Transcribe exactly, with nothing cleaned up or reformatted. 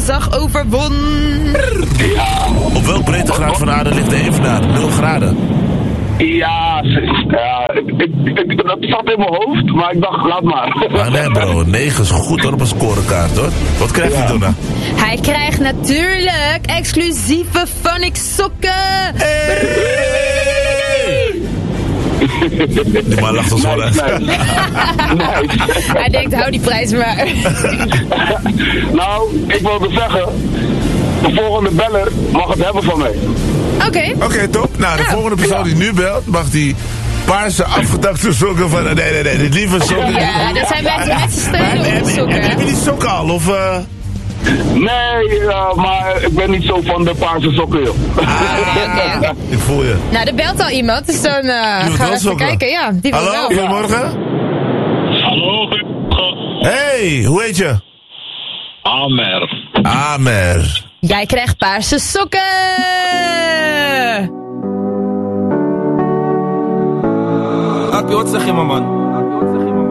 woensdag overwon. Ja. Op welk breedtegraad van de aarde ligt de evenaar? nul graden. Ja, ja ik, ik, ik, dat zat in mijn hoofd, maar ik dacht, laat maar. Maar nee bro, negen is goed hoor op een scorekaart hoor. Wat krijgt hij Ja. toen nou? Hij krijgt natuurlijk exclusieve Phonics sokken. Die man lacht ons wel hè. Nice, nice. Nice. Hij denkt, hou die prijs maar. Nou, ik wilde zeggen, de volgende beller mag het hebben van mij. Oké. Oké, okay, top. Nou, de Nou. volgende persoon die nu belt, mag die paarse afgetakte sokken van... Nee, nee, nee, de lieve sokken. Ja, dat zijn mensen met z'n Maar heb, steunen heb, sokken. heb, heb je die sokken al? Of, uh... Nee, uh, maar ik ben niet zo van de paarse sokken, joh. Ah, oké. Ik voel je. Nou, er belt al iemand, dus dan uh, wil gaan we wel even sokken. kijken. Ja, die wil Hallo, wel. goedemorgen. Hallo, Hey, hoe heet je? Amer. Amer. Jij krijgt paarse sokken! Happy, wat zeg je, man?